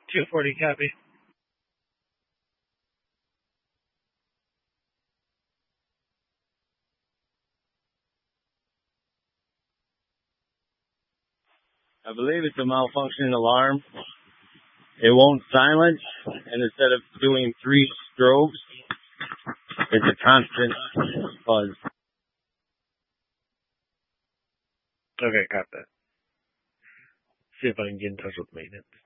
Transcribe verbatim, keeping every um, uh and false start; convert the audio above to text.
two forty copy. I believe it's a malfunctioning alarm. It won't silence, and instead of doing three strobes, it's a constant buzz. Okay, got that. See if I can get in touch with maintenance.